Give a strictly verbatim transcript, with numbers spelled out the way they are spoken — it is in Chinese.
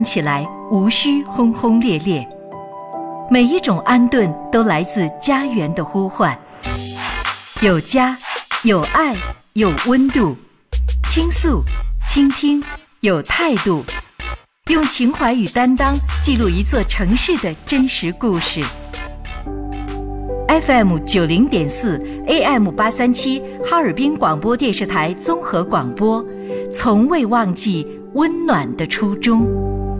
起来无需轰轰烈烈，每一种安顿都来自家园的呼唤。有家，有爱，有温度，倾诉，倾听，有态度，用情怀与担当记录一座城市的真实故事。F M 九零点四 A M 八三七哈尔滨广播电视台综合广播，从未忘记温暖的初衷。